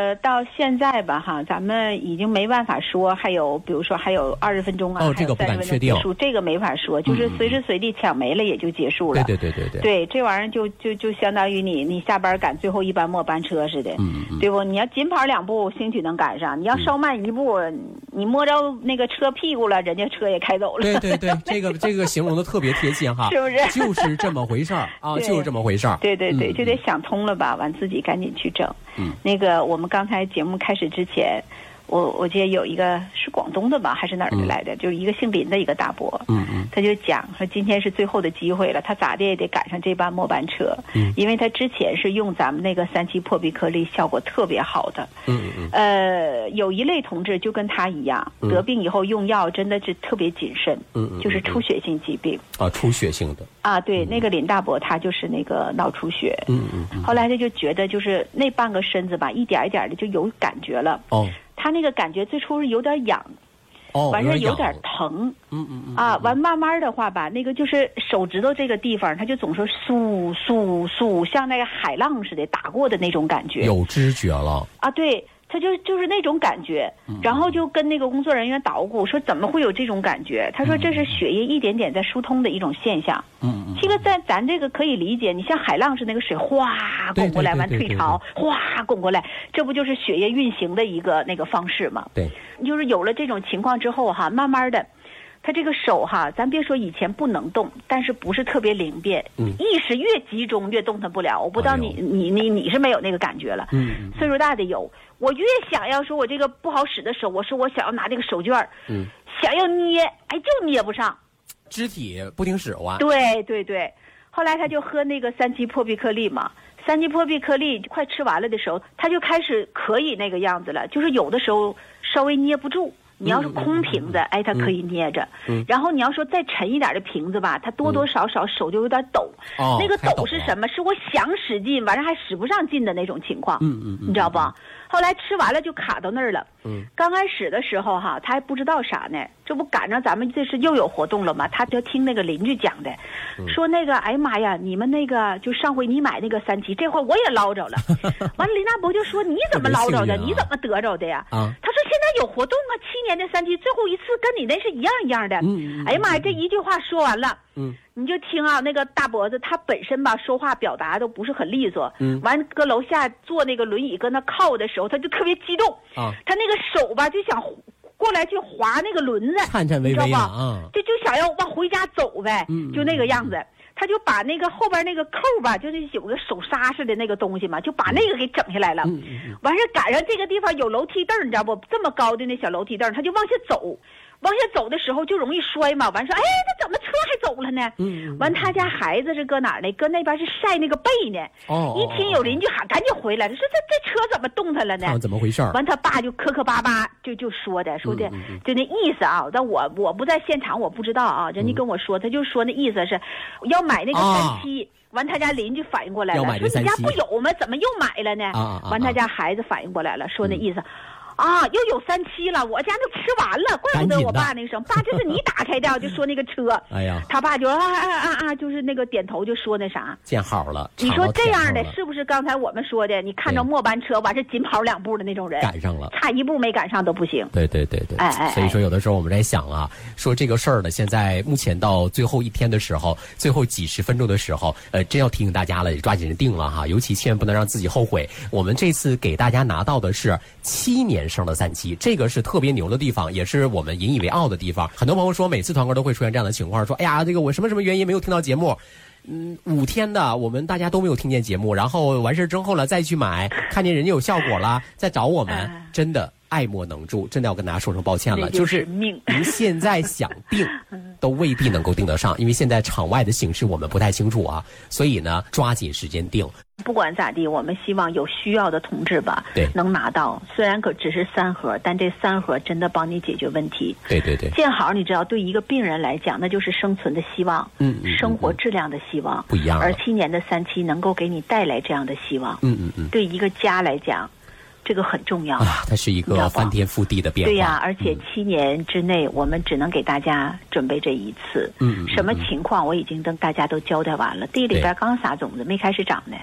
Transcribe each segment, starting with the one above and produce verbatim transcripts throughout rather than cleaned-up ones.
个到现在吧哈，咱们已经没办法说还有，比如说还有二十分钟啊， 哦，这个不敢确定， 结束这个没法说，就是随时随地抢没了也就结束了。 对对对对对， 对，这玩意儿就就就相当于你你下班赶最后一班末班车似的， 嗯嗯， 对不？你要紧跑两步，兴许能赶上；你要稍慢一步，嗯、你摸着那个车屁股了，人家车也开走了。 对对对，这个这个形容的特别贴切哈， 是不是？ 就是这么回事儿啊，就是这么回事儿。 对对对， 嗯、 就得想通了吧，完自己赶紧去整。 嗯， 那个我们刚才节目开始之前。我我记得有一个是广东的吧，还是哪儿的来的，嗯、就是一个姓林的一个大伯， 嗯嗯， 他就讲说今天是最后的机会了，他咋的也得赶上这班末班车， 嗯， 因为他之前是用咱们那个三七破壁颗粒，效果特别好的， 嗯嗯， 呃，有一类同志就跟他一样， 嗯、 得病以后用药真的是特别谨慎， 嗯嗯， 就是出血性疾病啊，出血性的啊，对，嗯、那个林大伯他就是那个脑出血， 嗯嗯嗯， 后来他就觉得就是那半个身子吧，一点一点的就有感觉了， 哦。 他那个感觉最初是有点痒， 哦， 完事有点疼， 嗯嗯嗯啊，完慢慢的话吧，那个就是手指头这个地方，他就总说簌簌簌，像那个海浪似的打过的那种感觉， 有知觉了啊，对。他就就是那种感觉，然后就跟那个工作人员捣鼓说怎么会有这种感觉？他说这是血液一点点在疏通的一种现象。 嗯嗯， 这个在咱这个可以理解，你像海浪是那个水哗滚过来，完退潮哗滚过来，这不就是血液运行的一个那个方式吗？ 对， 就是有了这种情况之后哈，慢慢的。他这个手哈，咱别说以前不能动，但是不是特别灵便， 嗯、 意识越集中越动弹不了。我不知道你、哎、你你你是没有那个感觉了， 嗯， 岁数大的有。我越想要说我这个不好使的手，我说我想要拿这个手绢， 嗯， 想要捏，哎，就捏不上， 肢体不听使唤。 对对对，后来他就喝那个三七破壁颗粒嘛。三七破壁颗粒快吃完了的时候，他就开始可以那个样子了，就是有的时候稍微捏不住。你要是空瓶子， 嗯、 哎，它可以捏着。 嗯。 然后你要说再沉一点的瓶子吧，它多多少少手就有点抖。 哦。 那个抖是什么？是我想使劲，完了还使不上劲的那种情况。 嗯嗯嗯。 你知道不？后来吃完了就卡到那儿了。 嗯。 刚开始的时候哈，他还不知道啥呢，这不赶上咱们这是又有活动了吗？他就听那个邻居讲的， 嗯、 说那个哎呀妈呀，你们那个就上回你买那个三七，这会儿我也捞着了。完了，林大伯就说你怎么捞着的？ 啊、 你怎么得着的呀？ 啊。 他说现在有活动啊，七年的三七最后一次跟你那是一样一样的。 嗯。 哎呀妈呀，这一句话说完了。 嗯。 你就听啊，那个大脖子他本身吧说话表达都不是很利索， 嗯， 完搁楼下坐那个轮椅搁那靠的时候，他就特别激动啊， 他那个手吧就想过来去划那个轮子， 颤颤巍巍的啊， 就就想要往回家走呗， 嗯， 就那个样子。他就把那个后边那个扣吧，就是有个手刹似的那个东西嘛，就把那个给整下来了。 嗯嗯嗯、 完事赶上这个地方有楼梯凳，你知道不？这么高的那小楼梯凳，他就往下走。往下走的时候就容易摔嘛，完说哎，这怎么车还走了呢？ 嗯， 完他家孩子是搁哪儿呢？搁那边是晒那个被呢。 哦， 一听有邻居喊，赶紧回来了，说这这车怎么动弹了呢？ 怎么回事？ 完他爸就磕磕巴巴就就说的，说的、 嗯嗯、 就那意思啊。但我我不在现场，我不知道啊。人家跟我说，他就说那意思是要买那个三七。啊完，他家邻居反应过来了，说你家不有吗？怎么又买了呢？ 啊、 完，他家孩子反应过来了，说那意思。嗯啊，又有三七了，我家都吃完了，怪不得我爸那声，爸这是你打开的，就说那个车， 哎呀， 他爸就啊啊啊啊，就是那个点头就说那啥， 见好了。 你说这样的是不是刚才我们说的？你看着末班车完是紧跑两步的那种人， 赶上了， 差一步没赶上都不行。 对对对对， 哎哎， 所以说有的时候我们在想啊，说这个事儿呢，现在目前到最后一天的时候，最后几十分钟的时候，呃，真要提醒大家了，抓紧定了哈，尤其千万不能让自己后悔。我们这次给大家拿到的是七年生的三七。这个是特别牛的地方，也是我们引以为傲的地方。很多朋友说，每次团购都会出现这样的情况，说：“哎呀，这个我什么什么原因没有听到节目？嗯，五天的我们大家都没有听见节目，然后完事之后了再去买，看见人家有效果了，再找我们，真的爱莫能助，真的要跟大家说声抱歉了。就是您现在想定，都未必能够定得上，因为现在场外的形势我们不太清楚啊，所以呢，抓紧时间定。” 不管咋地，我们希望有需要的同志吧， 对， 能拿到。虽然可只是三盒，但这三盒真的帮你解决问题。 对对对， 见好，你知道，对一个病人来讲，那就是生存的希望， 嗯，嗯生活质量的希望， 不一样。 而七年的三期能够给你带来这样的希望， 嗯嗯嗯， 对一个家来讲，这个很重要啊，它是一个翻天覆地的变化。 对呀、啊，而且七年之内，我们只能给大家准备这一次。 嗯， 什么情况我已经跟大家都交代完了。第一礼拜刚撒种子，没开始长呢。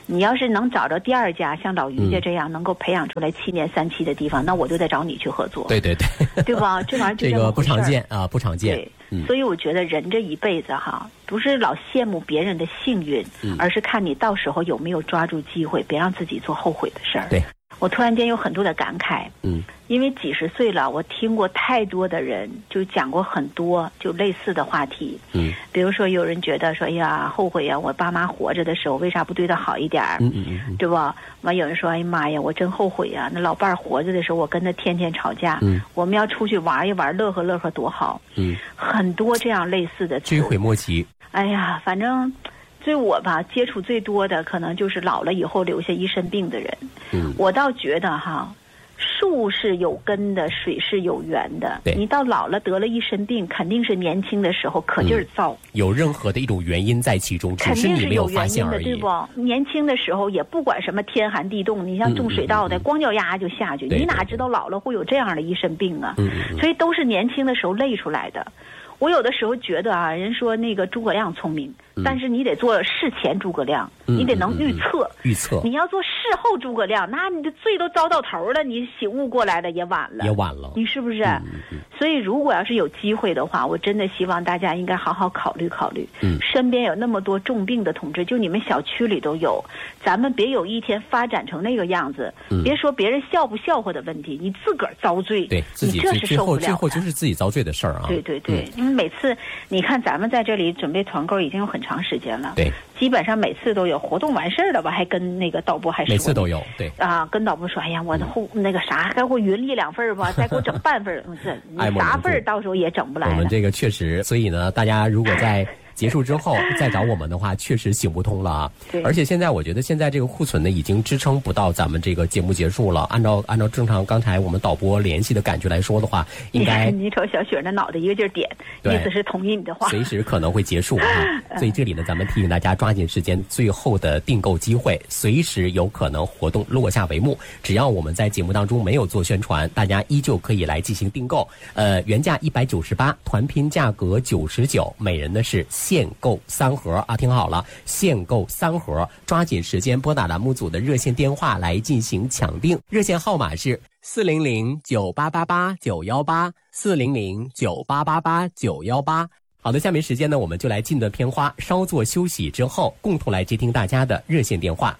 你要是能找着第二家像老于家这样、嗯、能够培养出来七年三期的地方，那我就得找你去合作。 对对对， 对吧？这玩意儿就这个不常见啊，不常见。 对、嗯，所以我觉得人这一辈子哈，不是老羡慕别人的幸运、嗯，而是看你到时候有没有抓住机会，别让自己做后悔的事儿。 对。 我突然间有很多的感慨， 嗯， 因为几十岁了，我听过太多的人就讲过很多就类似的话题， 嗯， 比如说有人觉得说，哎呀，后悔呀，我爸妈活着的时候为啥不对他好一点儿， 嗯嗯嗯， 对吧？完有人说，哎呀妈呀，我真后悔呀，那老伴儿活着的时候我跟他天天吵架， 嗯， 我们要出去玩一玩，乐呵乐呵多好， 嗯， 很多这样类似的追悔莫及。 哎呀，反正。对我吧，接触最多的可能就是老了以后留下一身病的人。 嗯， 我倒觉得哈，树是有根的，水是有源的。你到老了得了一身病，肯定是年轻的时候可劲儿造、嗯， 有任何的一种原因在其中，只是你没有发现而已。 对不？年轻的时候也不管什么天寒地冻，你像种水稻的，嗯嗯嗯、光脚丫就下去，你哪知道老了会有这样的一身病啊？ 嗯嗯嗯、 所以都是年轻的时候累出来的。我有的时候觉得啊，人说那个诸葛亮聪明，嗯、但是你得做事前诸葛亮， 嗯、 你得能预测、 嗯嗯嗯。预测。 你要做事后诸葛亮，那你的罪都遭到头了，你醒悟过来了也晚了。 也晚了。 你是不是？ 嗯嗯、 所以如果要是有机会的话，我真的希望大家应该好好考虑考虑。 嗯。 身边有那么多重病的同志，就你们小区里都有，咱们别有一天发展成那个样子。 嗯、 别说别人笑不笑话的问题，你自个儿遭罪。 对，自己你这是受不了的。 最后最后就是自己遭罪的事儿啊。 对对对，因为、嗯、每次。你看，咱们在这里准备团购已经有很长时间了， 对， 基本上每次都有活动完事儿了吧，还跟那个导播还说， 每次都有，对啊，跟导播说，哎呀，我的后、嗯、那个啥，该给我匀一两份吧，再给我整半份，这你啥份到时候也整不来了。 我们这个确实，所以呢，大家如果在结束之后再找我们的话，确实行不通了啊。 对， 而且现在我觉得现在这个库存呢，已经支撑不到咱们这个节目结束了。按照按照正常刚才我们导播联系的感觉来说的话，应该你瞅小雪那脑袋一个劲儿点，意思是同意你的话， 随时可能会结束啊。所以这里呢，咱们提醒大家抓紧时间，最后的订购机会，随时有可能活动落下帷幕。只要我们在节目当中没有做宣传，大家依旧可以来进行订购。呃，原价一百九十八，团拼价格九十九，每人呢是限购三盒啊，听好了，限购三盒，抓紧时间拨打栏目组的热线电话来进行抢订，热线号码是四零零九八八八九幺八四零零九八八八九幺八。好的，下面时间呢，我们就来进段片花，稍作休息之后，共同来接听大家的热线电话。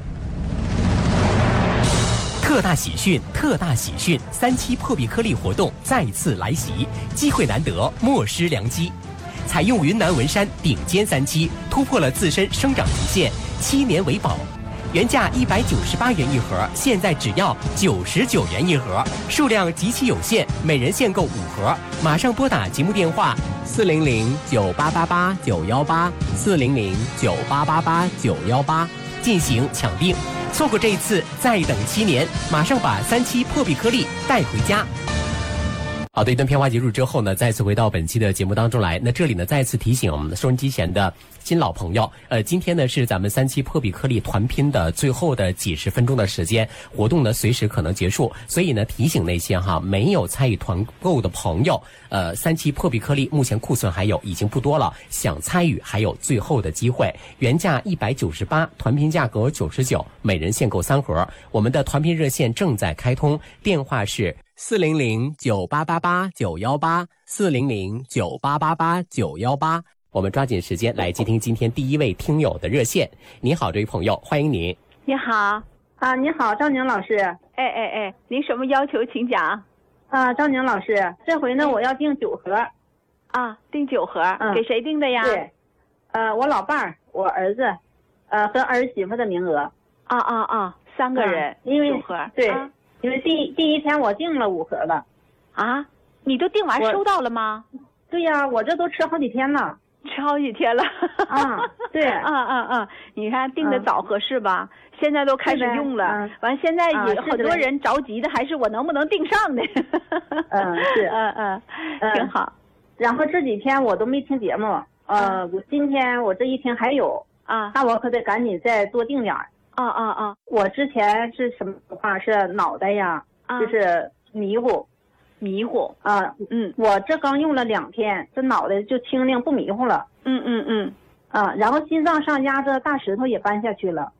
特大喜讯，特大喜讯！三期破壁颗粒活动再次来袭，机会难得，莫失良机。采用云南文山顶尖三七，突破了自身生长极限，七年为保。原价一百九十八元一盒，现在只要九十九元一盒，数量极其有限，每人限购五盒。马上拨打节目电话四零零九八八八九幺八四零零九八八八九幺八进行抢订。错过这一次，再等七年，马上把三期破壁颗粒带回家。好的，一段片花结束之后呢，再次回到本期的节目当中来。那这里呢，再次提醒我们收音机前的新老朋友，呃，今天呢是咱们三期破壁颗粒团拼的最后的几十分钟的时间，活动呢随时可能结束，所以呢提醒那些哈没有参与团购的朋友，呃，三期破壁颗粒目前库存还有，已经不多了，想参与还有最后的机会。原价一百九十八，团拼价格九十九，每人限购三盒。我们的团拼热线正在开通，电话是四零零九八八八九幺八四零零九八八八九幺八。我们抓紧时间来接听今天第一位听友的热线。你好，这位朋友，欢迎您。 你好啊，你好，赵宁老师。 哎哎哎，您什么要求，请讲。 啊，赵宁老师，这回呢，我要订九盒。 啊，订九盒， 嗯， 给谁订的呀？ 对，呃，我老伴儿、我儿子，呃，和儿媳妇的名额。 啊啊啊，三个人， 嗯、因为九盒。 对。 啊因为第第一天我订了五盒了， 啊，你都订完收到了吗？ 对呀，我这都吃好几天了， 吃好几天了。 啊，对， 啊啊啊！你看订的早合适吧？嗯、现在都开始用了， 嗯、 完现在有很多人着急的，还是我能不能订上的？ 嗯，是， 嗯嗯，挺好。 然后这几天我都没听节目，呃，我今天我这一听还有啊， 那我可得赶紧再多订点儿。 啊啊啊！ 我之前是什么情况？是脑袋呀， 啊、 就是迷糊， 迷糊啊。嗯，我这刚用了两天，这脑袋就清灵不迷糊了。 嗯嗯嗯。 啊，然后心脏上压着大石头也搬下去了。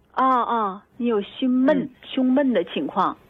啊啊，你有胸闷、 嗯胸闷的情况。